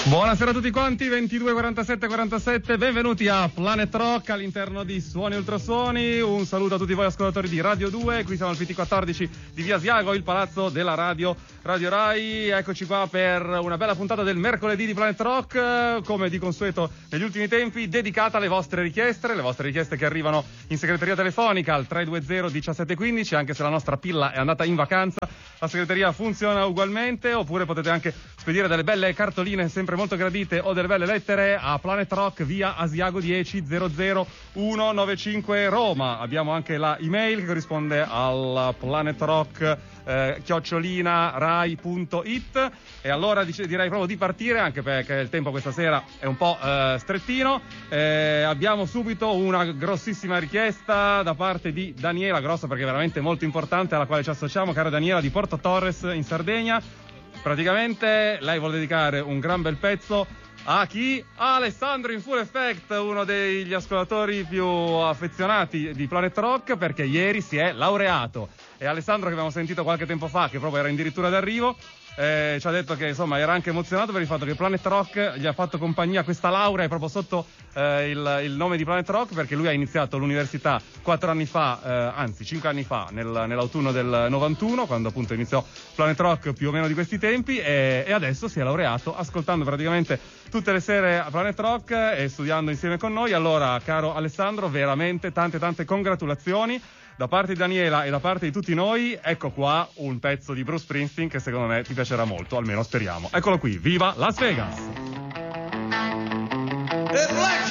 Buonasera a tutti quanti, 22:47, benvenuti a Planet Rock all'interno di Suoni Ultrasuoni. Un saluto a tutti voi ascoltatori di Radio 2, qui siamo al PT14 di Via Asiago, il palazzo della Radio Rai. Eccoci qua per una bella puntata del mercoledì di Planet Rock, come di consueto negli ultimi tempi, dedicata alle vostre richieste che arrivano in segreteria telefonica al 320 1715, anche se la nostra pilla è andata in vacanza. La segreteria funziona ugualmente, oppure potete anche spedire delle belle cartoline sempre molto gradite o delle belle lettere a Planet Rock, via Asiago 10 00195 Roma. Abbiamo anche la email che corrisponde al planetrock @rai.it. E allora direi proprio di partire, anche perché il tempo questa sera è un po' strettino. Abbiamo subito una grossissima richiesta da parte di Daniela, grossa perché è veramente molto importante, alla quale ci associamo. Cara Daniela di Porto Torres in Sardegna, praticamente lei vuole dedicare un gran bel pezzo a chi? A Alessandro in Full Effect, uno degli ascoltatori più affezionati di Planet Rock, perché ieri si è laureato. E Alessandro, che abbiamo sentito qualche tempo fa, che proprio era addirittura d'arrivo, ci ha detto che insomma era anche emozionato per il fatto che Planet Rock gli ha fatto compagnia. Questa laurea è proprio sotto il nome di Planet Rock, perché lui ha iniziato l'università 4 anni fa, anzi 5 anni fa, nell'autunno del 91, quando appunto iniziò Planet Rock, più o meno di questi tempi, e adesso si è laureato ascoltando praticamente tutte le sere a Planet Rock e studiando insieme con noi. Allora, caro Alessandro, veramente tante congratulazioni da parte di Daniela e da parte di tutti noi. Ecco qua un pezzo di Bruce Springsteen che secondo me ti piacerà molto, almeno speriamo. Eccolo qui, viva Las Vegas!